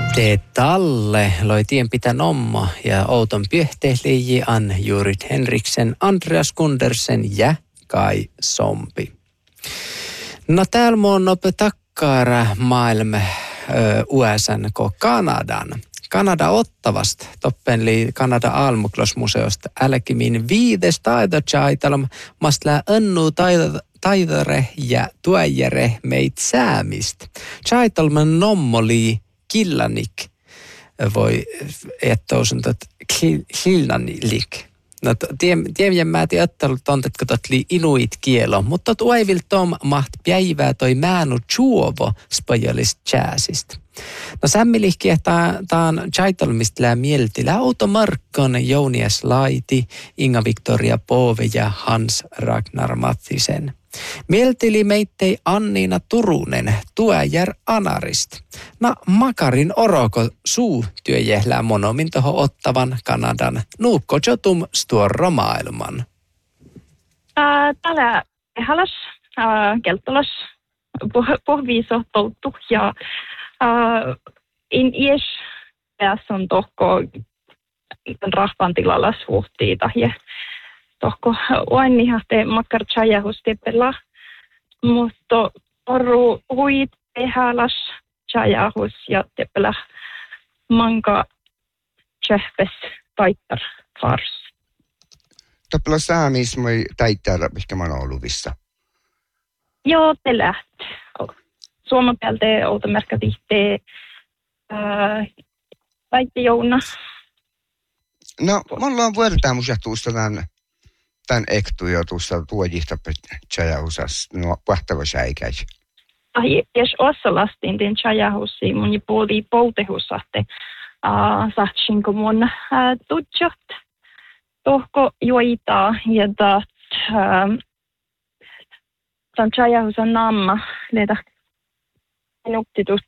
Te talle loi tienpitä nomma ja outon piehtehliiji an Jurit Henriksen, Andreas Gundersen ja Kai Sompi. No täällä mun nope takkara maailma USAn ko Kanadan. Kanada Ottavasta, toppenli Kanada Almuklosmuseosta, älkimin 5 taidotjaitalm, mastlää önnu taidare ja tuajare meit säämistä. Jaitalman nommoli killanik voi ettousuntot killanik. No tiedän mä tiedättänyt tontetko totli inuit kielo, mutta tuoivil tom maht päivää toi määnu chuovo spajalist jääsistä. No sämmilihki, että taan jaitalmista lää mieltilä Outo Markkon, Jounias Laiti, Inga Victoria Pove ja Hans Ragnar Mattisen. Mieltili meittei Anniina Turunen, Tuäjär Anarist. Na makarin oroko suu työjählää monomin toho Ottavan Kanadan nuukko jotum stuorro maailman. Täällä halas, keltolas, pohviiso toltu ja in ies tässä on tohko rahvan tilalla suhtiita ja tohko oannihahte makkar chajahustepela, mutta oru huit halas chajahus ja tepela manka chehpes taittar fars. Tepela saamismoi taittar, mikä mä oon luvissa. Joo, te läht. Suomen päältä outomerkka tihte Laitti Jouna. No, mulla on vuortaamusia tuosta tämän ektu jo tuossa tuojihta tjajahusas, no vahtava säikäis. Jos ossa lastiin den tjajahusi, mun jo puoli poutehusahte sahtsinko mun tutsot. Tohko joitaa ja tämän tjajahusan namma leitä nuktitut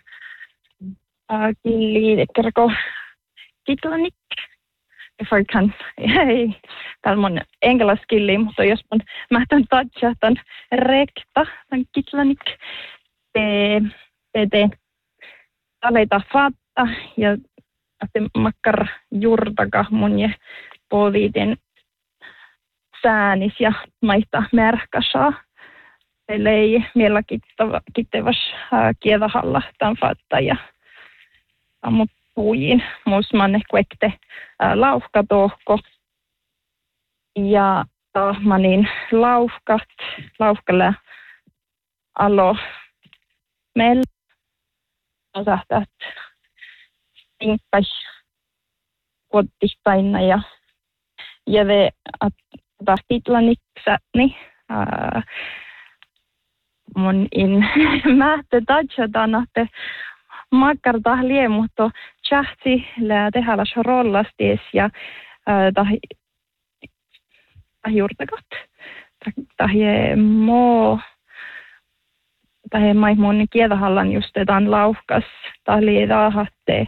killi kerko kitlanik. If I can, ei, täällä on englanniskilli, mutta jos mä tämän tatsia tämän rekta, tämän kitlanik, te taleita fatta ja makkar jurtaka mun ja poliitin säänis ja maita märkäsaa. Eli meillä kittevas kiedahalla tämän fatta ja mut puhujiin. Muusman kuekte lauhkatohko. Ja tahmanin lauhkalle alo meillä osahtat tinkkas kotispaina ja ve tahkitlaniksäni mun in mähte tatsatanatte makkarta liemuhto tjahti lää tehalas rollasties ja juurtakat. Tahje mai mun kiedahallan just edan lauhkas. Tahli raahatte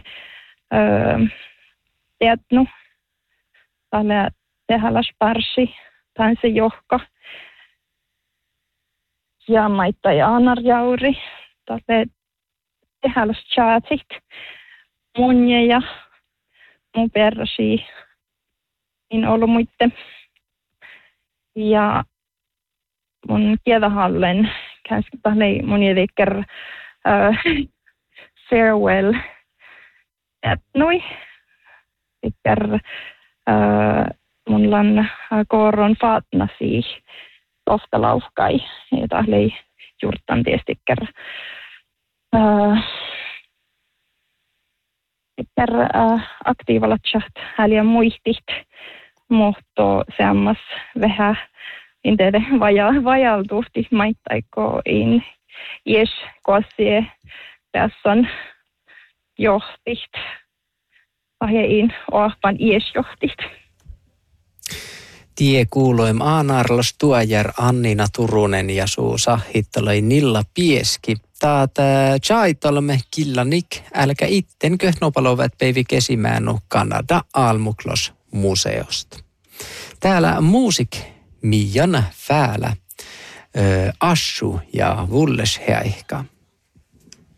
teatnu. Tahli tehalas parsi. Tain se johka. Ja maitta ja anarjauri. Tahli tehalas tjaatit. Munje ja mun persi. In ollut muitte. Ja mun kiedahallen käskytähli mun jädikker farewell etnui. Dikker mun lan koron faatnasi ofta lauhkai. Ja tahli juurtan tiestikker aktiivalla chat häliä muistit. Mutta semmas vähän inteede vajaltuusti maittaiko in jes kosie tässä on johtit. Ahjein oahpan jes johtit. Tie kuuloim Aanarlos Tuäjär Anniina Turunen ja suu sahittaloi Nilla Pieski. Taat chaitolme killanik älkä itten köhnopalovet peivi kesimäänu Kanada Almuklos museosta. Täällä muusik Mian Fäälä, Assu ja Vulles Häihka.